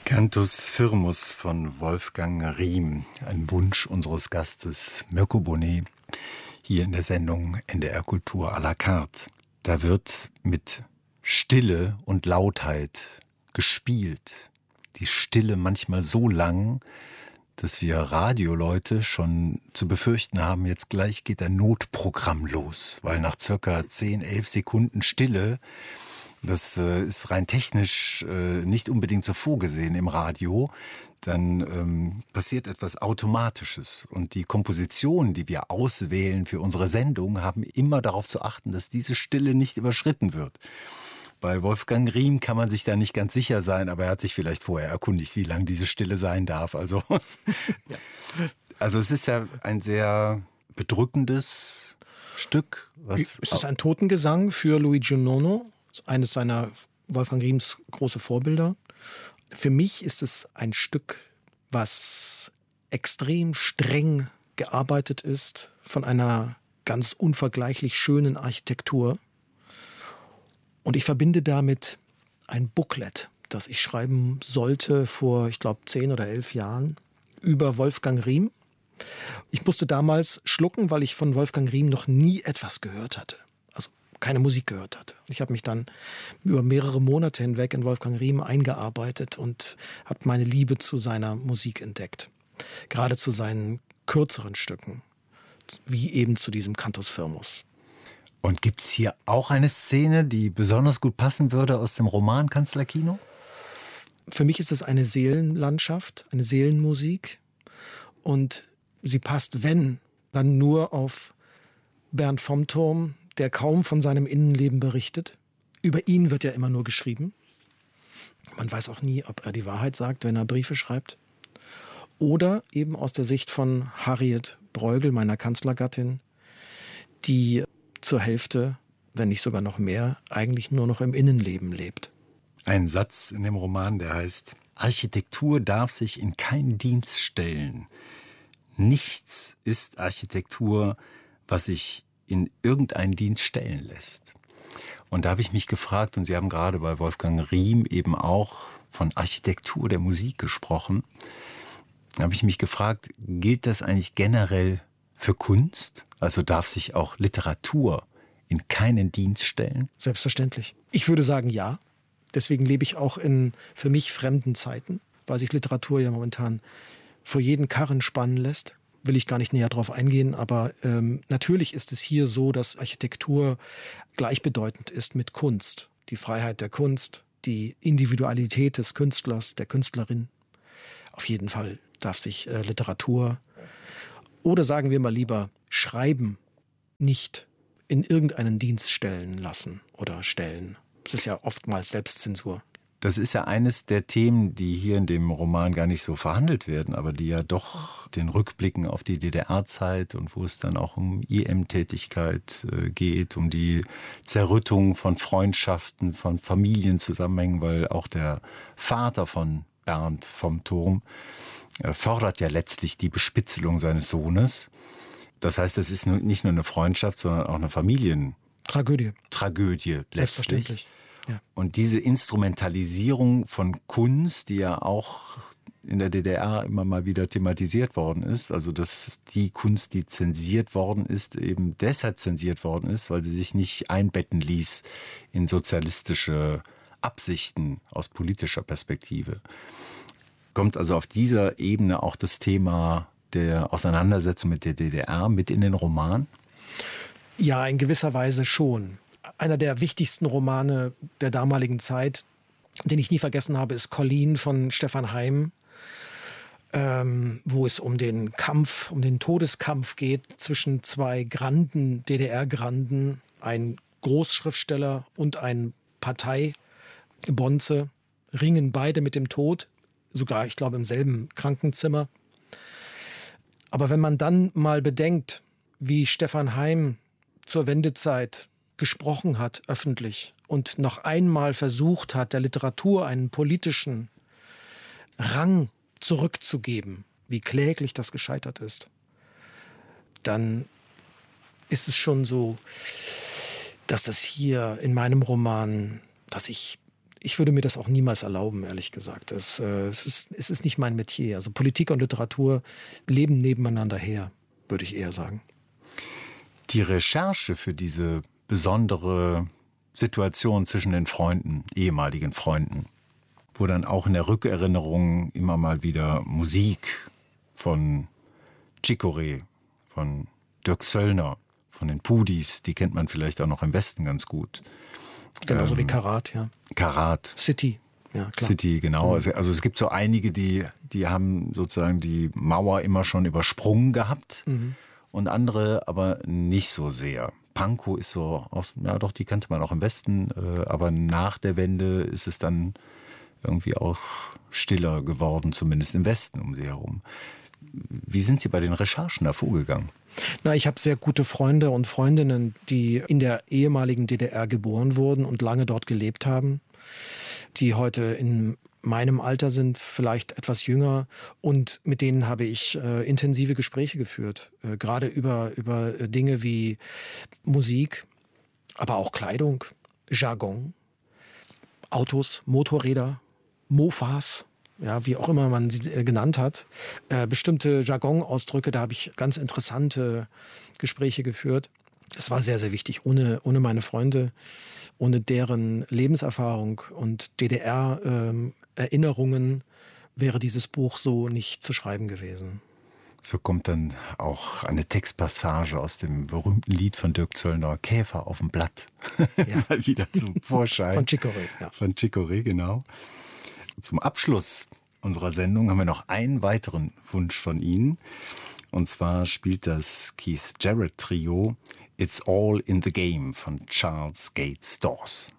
Cantus Firmus von Wolfgang Riem, ein Wunsch unseres Gastes Mirko Bonet, hier in der Sendung NDR Kultur à la carte. Da wird mit Stille und Lautheit gespielt. Die Stille manchmal so lang, dass wir Radioleute schon zu befürchten haben, jetzt gleich geht ein Notprogramm los, weil nach circa 10, 11 Sekunden Stille, das ist rein technisch nicht unbedingt so vorgesehen im Radio, dann passiert etwas Automatisches. Und die Kompositionen, die wir auswählen für unsere Sendung, haben immer darauf zu achten, dass diese Stille nicht überschritten wird. Bei Wolfgang Riem kann man sich da nicht ganz sicher sein, aber er hat sich vielleicht vorher erkundigt, wie lang diese Stille sein darf. Also, ja. Also es ist ja ein sehr bedrückendes Stück. Es ist ein Totengesang für Luigi Nono, eines seiner Wolfgang Riems große Vorbilder. Für mich ist es ein Stück, was extrem streng gearbeitet ist, von einer ganz unvergleichlich schönen Architektur. Und ich verbinde damit ein Booklet, das ich schreiben sollte vor, ich glaube, 10 oder 11 Jahren über Wolfgang Riem. Ich musste damals schlucken, weil ich von Wolfgang Riem noch nie etwas gehört hatte. Also keine Musik gehört hatte. Ich habe mich dann über mehrere Monate hinweg in Wolfgang Riem eingearbeitet und habe meine Liebe zu seiner Musik entdeckt. Gerade zu seinen kürzeren Stücken, wie eben zu diesem Cantus Firmus. Und gibt's hier auch eine Szene, die besonders gut passen würde aus dem Roman Kanzlerkino? Für mich ist es eine Seelenlandschaft, eine Seelenmusik. Und sie passt, wenn, dann nur auf Bernd vom Turm, der kaum von seinem Innenleben berichtet. Über ihn wird ja immer nur geschrieben. Man weiß auch nie, ob er die Wahrheit sagt, wenn er Briefe schreibt. Oder eben aus der Sicht von Harriet Bruegel, meiner Kanzlergattin, die zur Hälfte, wenn nicht sogar noch mehr, eigentlich nur noch im Innenleben lebt. Ein Satz in dem Roman, der heißt: Architektur darf sich in keinen Dienst stellen. Nichts ist Architektur, was sich in irgendeinen Dienst stellen lässt. Und da habe ich mich gefragt, und Sie haben gerade bei Wolfgang Riem eben auch von Architektur der Musik gesprochen, da habe ich mich gefragt, gilt das eigentlich generell für Kunst? Also darf sich auch Literatur in keinen Dienst stellen? Selbstverständlich. Ich würde sagen, ja. Deswegen lebe ich auch in für mich fremden Zeiten, weil sich Literatur ja momentan vor jeden Karren spannen lässt. Will ich gar nicht näher drauf eingehen, aber natürlich ist es hier so, dass Architektur gleichbedeutend ist mit Kunst. Die Freiheit der Kunst, die Individualität des Künstlers, der Künstlerin. Auf jeden Fall darf sich Literatur oder sagen wir mal lieber Schreiben nicht in irgendeinen Dienst stellen lassen oder stellen. Das ist ja oftmals Selbstzensur. Das ist ja eines der Themen, die hier in dem Roman gar nicht so verhandelt werden, aber die ja doch den Rückblicken auf die DDR-Zeit und wo es dann auch um IM-Tätigkeit geht, um die Zerrüttung von Freundschaften, von Familienzusammenhängen, weil auch der Vater von Bernd vom Turm fordert ja letztlich die Bespitzelung seines Sohnes. Das heißt, es ist nicht nur eine Freundschaft, sondern auch eine Familientragödie letztlich. Selbstverständlich. Ja. Und diese Instrumentalisierung von Kunst, die ja auch in der DDR immer mal wieder thematisiert worden ist, also dass die Kunst, die zensiert worden ist, eben deshalb zensiert worden ist, weil sie sich nicht einbetten ließ in sozialistische Absichten aus politischer Perspektive. Kommt also auf dieser Ebene auch das Thema der Auseinandersetzung mit der DDR mit in den Roman? Ja, in gewisser Weise schon. Einer der wichtigsten Romane der damaligen Zeit, den ich nie vergessen habe, ist Colleen von Stefan Heym, wo es um den Kampf, um den Todeskampf geht zwischen zwei Granden, DDR-Granden, ein Großschriftsteller und ein Parteibonze, ringen beide mit dem Tod, sogar, ich glaube, im selben Krankenzimmer. Aber wenn man dann mal bedenkt, wie Stefan Heym zur Wendezeit gesprochen hat, öffentlich, und noch einmal versucht hat, der Literatur einen politischen Rang zurückzugeben, wie kläglich das gescheitert ist, dann ist es schon so, dass das hier in meinem Roman, dass ich ich würde mir das auch niemals erlauben, ehrlich gesagt. Es ist nicht mein Metier. Also Politik und Literatur leben nebeneinander her, würde ich eher sagen. Die Recherche für diese besondere Situation zwischen den Freunden, ehemaligen Freunden, wo dann auch in der Rückerinnerung immer mal wieder Musik von Chicorée, von Dirk Zöllner, von den Pudis, die kennt man vielleicht auch noch im Westen ganz gut. Genauso wie Karat, ja. Karat. City, ja klar. City, genau. Also es gibt so einige, die haben sozusagen die Mauer immer schon übersprungen gehabt und andere aber nicht so sehr. Pankow ist so, ja doch, die kannte man auch im Westen, aber nach der Wende ist es dann irgendwie auch stiller geworden, zumindest im Westen um sie herum. Wie sind Sie bei den Recherchen da vorgegangen? Na, ich habe sehr gute Freunde und Freundinnen, die in der ehemaligen DDR geboren wurden und lange dort gelebt haben, die heute in meinem Alter sind, vielleicht etwas jünger, und mit denen habe ich intensive Gespräche geführt, gerade über Dinge wie Musik, aber auch Kleidung, Jargon, Autos, Motorräder, Mofas, ja, wie auch immer man sie genannt hat, bestimmte Jargon-Ausdrücke, da habe ich ganz interessante Gespräche geführt. Es war sehr, sehr wichtig. Ohne meine Freunde, ohne deren Lebenserfahrung und DDR-Erinnerungen wäre dieses Buch so nicht zu schreiben gewesen. So kommt dann auch eine Textpassage aus dem berühmten Lied von Dirk Zöllner, Käfer auf dem Blatt, Ja. mal wieder zum Vorschein. Von Chicorée, ja. Von Chicorée, genau. Zum Abschluss unserer Sendung haben wir noch einen weiteren Wunsch von Ihnen. Und zwar spielt das Keith Jarrett Trio It's All in the Game von Charles Gates Dawes.